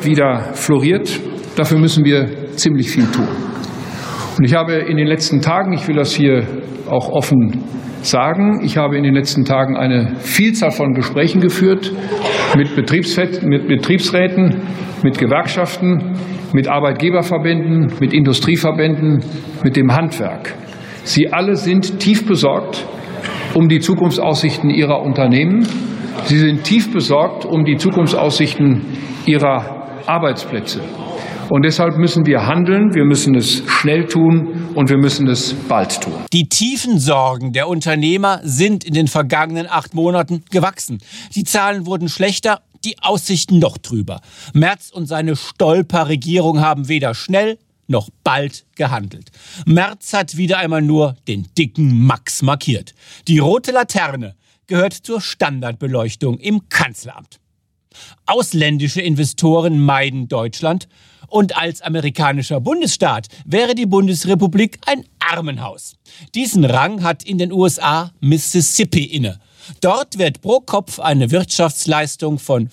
Wirtschaft wieder floriert. Dafür müssen wir ziemlich viel tun. Und ich habe in den letzten Tagen, ich will das hier auch offen sagen, ich habe in den letzten Tagen eine Vielzahl von Gesprächen geführt mit Betriebsräten, mit Gewerkschaften, mit Arbeitgeberverbänden, mit Industrieverbänden, mit dem Handwerk. Sie alle sind tief besorgt um die Zukunftsaussichten ihrer Unternehmen. Sie sind tief besorgt um die Zukunftsaussichten ihrer Arbeitsplätze. Und deshalb müssen wir handeln, wir müssen es schnell tun und wir müssen es bald tun. Die tiefen Sorgen der Unternehmer sind in den vergangenen 8 Monaten gewachsen. Die Zahlen wurden schlechter, die Aussichten noch trüber. Merz und seine Stolper-Regierung haben weder schnell noch bald gehandelt. Merz hat wieder einmal nur den dicken Max markiert. Die rote Laterne gehört zur Standardbeleuchtung im Kanzleramt. Ausländische Investoren meiden Deutschland. Und als amerikanischer Bundesstaat wäre die Bundesrepublik ein Armenhaus. Diesen Rang hat in den USA Mississippi inne. Dort wird pro Kopf eine Wirtschaftsleistung von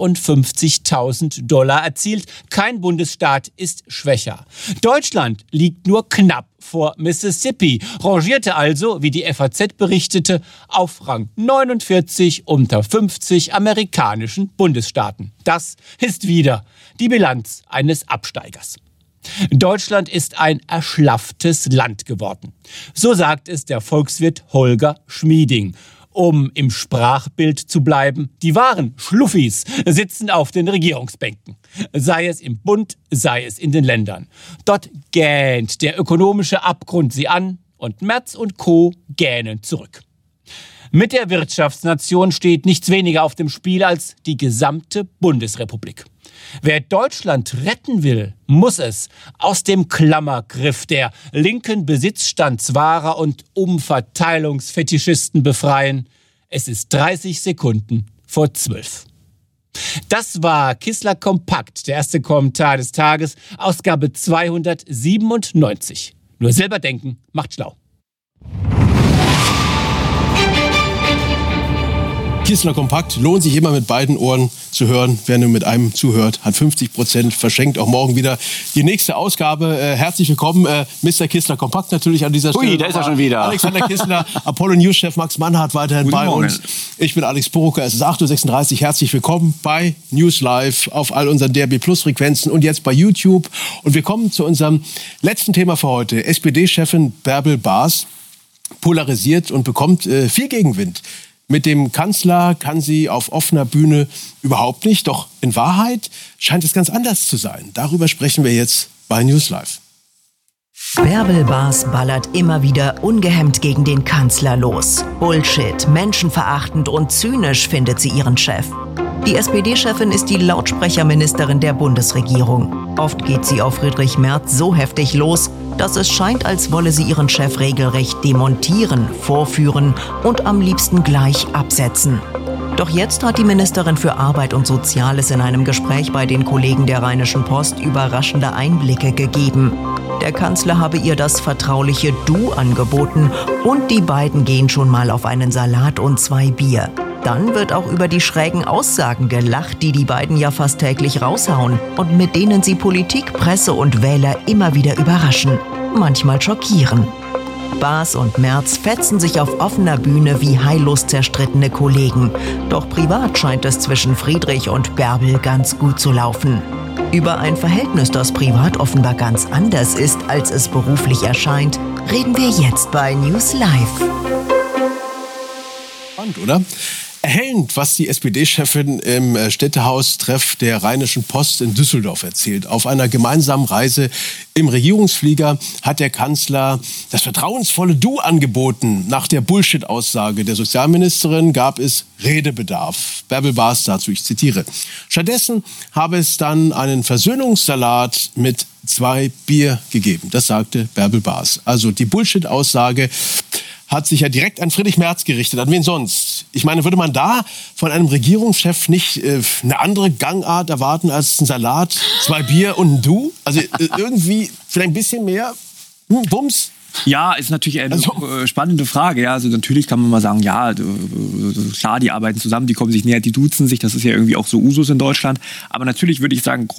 $55.000 erzielt. Kein Bundesstaat ist schwächer. Deutschland liegt nur knapp vor Mississippi, rangierte also, wie die FAZ berichtete, auf Rang 49 unter 50 amerikanischen Bundesstaaten. Das ist wieder die Bilanz eines Absteigers. Deutschland ist ein erschlafftes Land geworden. So sagt es der Volkswirt Holger Schmieding. Um im Sprachbild zu bleiben, die wahren Schluffis sitzen auf den Regierungsbänken. Sei es im Bund, sei es in den Ländern. Dort gähnt der ökonomische Abgrund sie an und Merz und Co. gähnen zurück. Mit der Wirtschaftsnation steht nichts weniger auf dem Spiel als die gesamte Bundesrepublik. Wer Deutschland retten will, muss es aus dem Klammergriff der linken Besitzstandswahrer und Umverteilungsfetischisten befreien. Es ist 30 Sekunden vor 12. Das war Kissler Kompakt, der erste Kommentar des Tages, Ausgabe 297. Nur selber denken macht schlau. Kissler Kompakt lohnt sich immer mit beiden Ohren zu hören. Wer nur mit einem zuhört, hat 50% verschenkt. Auch morgen wieder die nächste Ausgabe. Herzlich willkommen, Mr. Kissler Kompakt natürlich an dieser Stelle. Ui, da ist er schon wieder. Alexander Kissler, Apollo News-Chef Max Mannhardt weiterhin Guten bei Morgen. uns. Ich bin Alex Burucker, es ist 8.36 Uhr. Herzlich willkommen bei News Live auf all unseren DRB Plus Frequenzen und jetzt bei YouTube. Und wir kommen zu unserem letzten Thema für heute. SPD-Chefin Bärbel Baas polarisiert und bekommt viel Gegenwind. Mit dem Kanzler kann sie auf offener Bühne überhaupt nicht. Doch in Wahrheit scheint es ganz anders zu sein. Darüber sprechen wir jetzt bei News Live. Bärbel Baas ballert immer wieder ungehemmt gegen den Kanzler los. Bullshit, menschenverachtend und zynisch findet sie ihren Chef. Die SPD-Chefin ist die Lautsprecherministerin der Bundesregierung. Oft geht sie auf Friedrich Merz so heftig los, dass es scheint, als wolle sie ihren Chef regelrecht demontieren, vorführen und am liebsten gleich absetzen. Doch jetzt hat die Ministerin für Arbeit und Soziales in einem Gespräch bei den Kollegen der Rheinischen Post überraschende Einblicke gegeben. Der Kanzler habe ihr das vertrauliche Du angeboten und die beiden gehen schon mal auf einen Salat und 2 Bier. Dann wird auch über die schrägen Aussagen gelacht, die die beiden ja fast täglich raushauen und mit denen sie Politik, Presse und Wähler immer wieder überraschen, manchmal schockieren. Baas und Merz fetzen sich auf offener Bühne wie heillos zerstrittene Kollegen. Doch privat scheint es zwischen Friedrich und Bärbel ganz gut zu laufen. Über ein Verhältnis, das privat offenbar ganz anders ist, als es beruflich erscheint, reden wir jetzt bei News Live. Spannend, oder? Erhellend, was die SPD-Chefin im Städtehaustreff der Rheinischen Post in Düsseldorf erzählt. Auf einer gemeinsamen Reise im Regierungsflieger hat der Kanzler das vertrauensvolle Du angeboten. Nach der Bullshit-Aussage der Sozialministerin gab es Redebedarf. Bärbel Baas dazu, ich zitiere. Stattdessen habe es dann einen Versöhnungssalat mit 2 Bier gegeben. Das sagte Bärbel Baas. Also die Bullshit-Aussage hat sich ja direkt an Friedrich Merz gerichtet. An wen sonst? Ich meine, würde man da von einem Regierungschef nicht eine andere Gangart erwarten als ein Salat, 2 Bier und ein Du? Also irgendwie vielleicht ein bisschen mehr Bums? Ja, ist natürlich eine spannende Frage. Ja, also natürlich kann man mal sagen, ja, klar, die arbeiten zusammen, die kommen sich näher, die duzen sich. Das ist ja irgendwie auch so Usus in Deutschland. Aber natürlich würde ich sagen,